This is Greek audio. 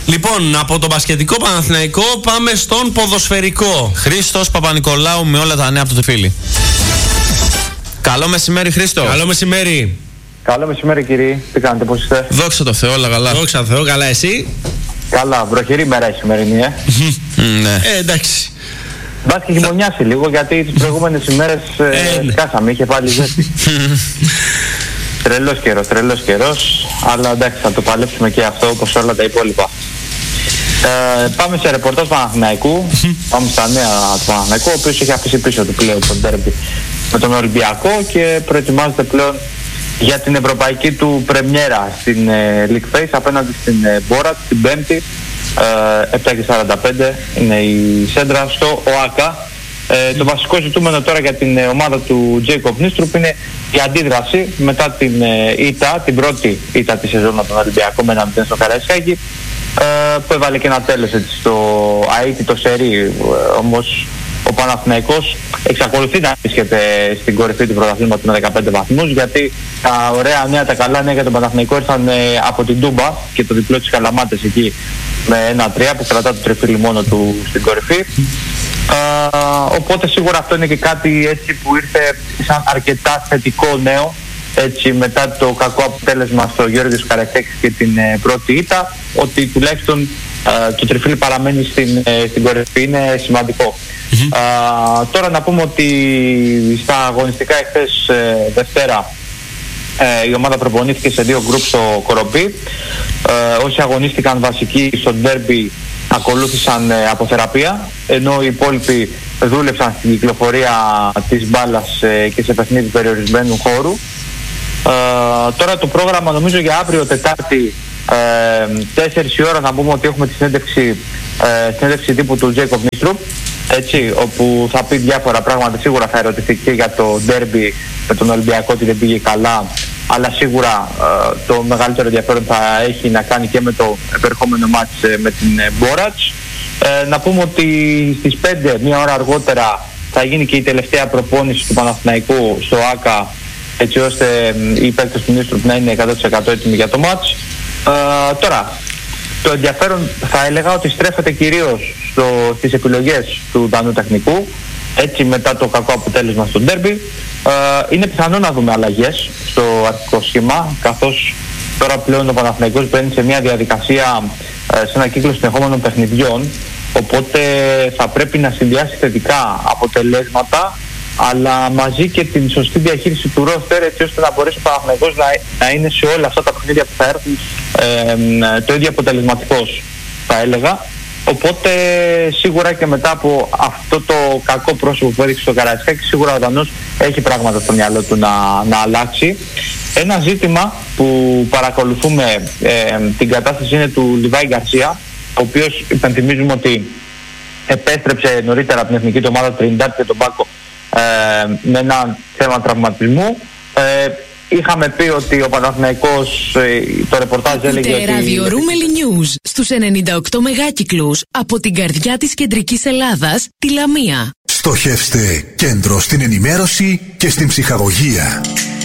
Λοιπόν, από τον μπασκετικό Παναθηναϊκό πάμε στον ποδοσφαιρικό. Χρήστος Παπα-Νικολάου με όλα τα νέα από το Τριφύλι. Καλό μεσημέρι, Χρήστο. Καλό μεσημέρι. Καλό μεσημέρι, κύριε. Τι κάνετε, πώς είστε? Δόξα τω Θεώ, όλα καλά. Δόξα τω Θεώ, καλά, εσύ? Καλά, βροχερή μέρα η σημερινή, Ναι. Εντάξει. Μπας και χειμωνιάσει λίγο, γιατί τις προηγούμενες ημέρες σκάσαμε, είχε πάλι ζέστη. Τρελός καιρός, αλλά εντάξει, θα το παλέψουμε και αυτό όπως όλα τα υπόλοιπα. Πάμε σε ρεπορτάζ Παναθηναϊκού. Πάμε στα νέα του Παναθηναϊκού, ο οποίος έχει αφήσει πίσω του πλέον τον ντέρμπι με τον Ολυμπιακό και προετοιμάζεται πλέον για την ευρωπαϊκή του πρεμιέρα στην League Phase απέναντι στην Μπόρατ την Πέμπτη. 7:45 είναι η σέντρα στο ΟΑΚΑ. Το βασικό ζητούμενο τώρα για την ομάδα του Τζέικοπ Νίστρουπ είναι η αντίδραση μετά την ήττα, την πρώτη ήττα της σεζόν από τον Ολυμπιακό με 1-0 στο Καραϊσκάκι, που έβαλε και ένα τέλος έτσι, στο αίτητο σερί. Όμως ο Παναθηναϊκός εξακολουθεί να βρίσκεται στην κορυφή του πρωταθλήματος με 15 βαθμούς, γιατί τα ωραία νέα, τα καλά νέα για τον Παναθηναϊκό ήρθαν από την Τούμπα και το διπλό της Καλαμάτες εκεί με 1-3 που κρατά το Τριφύλι μόνο του στην κορυφή. Οπότε σίγουρα αυτό είναι και κάτι έτσι που ήρθε σαν αρκετά θετικό νέο, έτσι μετά το κακό αποτέλεσμα στο Γιώργος Καραϊσκάκης και την πρώτη ήττα, ότι τουλάχιστον το Τριφύλι παραμένει στην κορυφή, είναι σημαντικό. Τώρα να πούμε ότι στα αγωνιστικά εχθές Δευτέρα η ομάδα προπονήθηκε σε 2 γκρουπ στο Κορομπή. Όσοι αγωνίστηκαν βασικοί στο ντέρμπι ακολούθησαν αποθεραπεία, ενώ οι υπόλοιποι δούλεψαν στην κυκλοφορία της μπάλας και σε παιχνίδι περιορισμένου χώρου. Τώρα το πρόγραμμα νομίζω για αύριο Τετάρτη 4 η ώρα να πούμε ότι έχουμε τη συνέντευξη τύπου του Τζέικοπ Νίστρουπ, έτσι, όπου θα πει διάφορα πράγματα. Σίγουρα θα ερωτηθεί και για το ντέρμπι με τον Ολυμπιακό ότι δεν πήγε καλά, αλλά σίγουρα το μεγαλύτερο ενδιαφέρον θα έχει να κάνει και με το επερχόμενο μάτς με την Μπόρατς. Να πούμε ότι στις 5, μία ώρα αργότερα, θα γίνει και η τελευταία προπόνηση του Παναθηναϊκού στο ΆΚΑ, έτσι ώστε οι παίκτες του Νίστρουπ να είναι 100% έτοιμοι για το μάτς. Τώρα, το ενδιαφέρον θα έλεγα ότι στρέφεται κυρίως στις επιλογές του Δανού Τεχνικού, έτσι μετά το κακό αποτέλεσμα στο ντέρμπι. Είναι πιθανό να δούμε αλλαγές στο αρχικό σχήμα, καθώς τώρα πλέον ο Παναθηναϊκός μπαίνει σε μια διαδικασία, σε ένα κύκλο συνεχόμενων παιχνιδιών, οπότε θα πρέπει να συνδυάσει θετικά αποτελέσματα, αλλά μαζί και την σωστή διαχείριση του ρόστερ, έτσι ώστε να μπορέσει ο Παναθηναϊκός να είναι σε όλα αυτά τα παιχνίδια που θα έρθουν το ίδιο αποτελεσματικός, θα έλεγα. Οπότε σίγουρα και μετά από αυτό το κακό πρόσωπο που έδειξε στο Καραϊσκάκι, σίγουρα ο Δανός έχει πράγματα στο μυαλό του να αλλάξει. Ένα ζήτημα που παρακολουθούμε την κατάσταση είναι του Λιβάη Γκαρσία, ο οποίος υπενθυμίζουμε ότι επέστρεψε νωρίτερα από την εθνική του ομάδα Τρινιντάτ και τον Πάκο με ένα θέμα τραυματισμού. Είχαμε πει ότι ο Παναθηναϊκός, το ρεπορτάζ έλεγε ότι... Ραδιορούμελη News στους 98 μεγάκυκλους από την καρδιά της κεντρικής Ελλάδας, τη Λαμία. Στοχεύστε κέντρο στην ενημέρωση και στην ψυχαγωγία.